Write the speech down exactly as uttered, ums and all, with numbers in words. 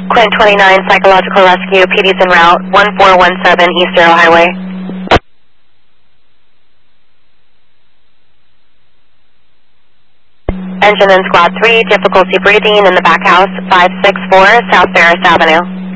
Quint twenty-nine, Psychological Rescue, P D's en route, one four one seven East Arrow Highway. Engine in Squad three, difficulty breathing in the back house, five six four South Ferris Avenue.